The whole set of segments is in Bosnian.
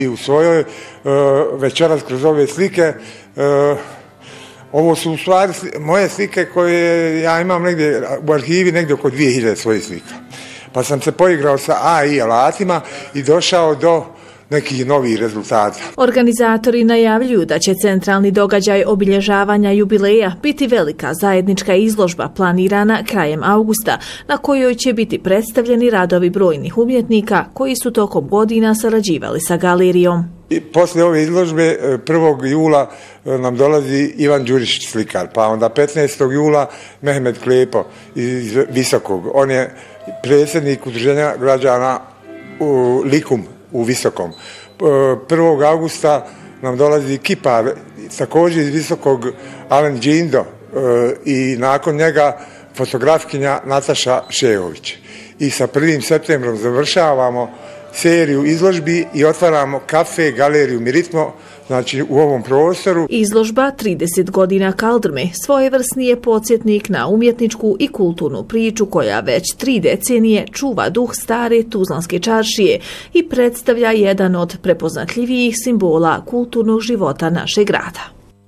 I u svojoj večeras kroz ove slike, ovo su u stvari moje slike koje ja imam negdje u arhivi negdje oko 2000 svojih slika. Pa sam se poigrao sa AI alatima i došao do nekih novih rezultata. Organizatori najavljuju da će centralni događaj obilježavanja jubileja biti velika zajednička izložba planirana krajem avgusta, na kojoj će biti predstavljeni radovi brojnih umjetnika koji su tokom godina sarađivali sa galerijom. Poslije ove izložbe 1. jula nam dolazi Ivan Đurišić slikar, pa onda 15. jula Mehmet Klepo iz Visokog. On je predsjednik udruženja građana Likum u Visokom. 1. augusta nam dolazi kipar, također iz Visokog, Alen Džindo, i nakon njega fotografkinja Nataša Šejović. I sa 1. septembrom završavamo seriju izložbi i otvaramo kafe, galeriju Miritmo, znači u ovom prostoru. Izložba 30 godina Kaldrme svojevrsni je podsjetnik na umjetničku i kulturnu priču koja već 3 decenije čuva duh stare Tuzlanske čaršije i predstavlja jedan od prepoznatljivijih simbola kulturnog života našeg grada.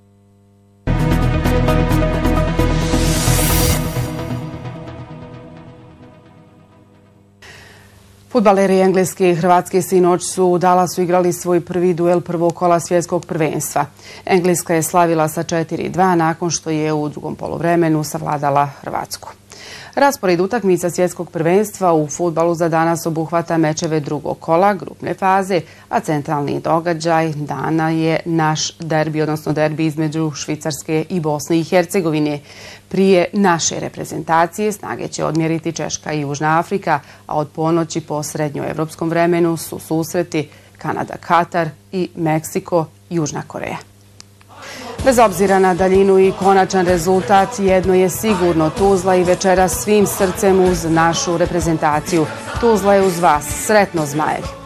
Fudbaleri engleske i hrvatske sinoć su u Dallasu igrali svoj prvi duel prvog kola svjetskog prvenstva. Engleska je slavila sa 4-2 nakon što je u drugom poluvremenu savladala Hrvatsku. Raspored utakmica svjetskog prvenstva u fudbalu za danas obuhvata mečeve drugog kola, grupne faze, a centralni događaj dana je naš derbi, odnosno derbi između Švicarske i Bosne i Hercegovine. Prije naše reprezentacije snage će odmjeriti Češka i Južna Afrika, a od ponoći po srednjoevropskom vremenu su susreti Kanada, Katar i Meksiko, Južna Koreja. Bez obzira na daljinu i konačan rezultat, jedno je sigurno, Tuzla i večeras svim srcem uz našu reprezentaciju. Tuzla je uz vas. Sretno, Zmajevi!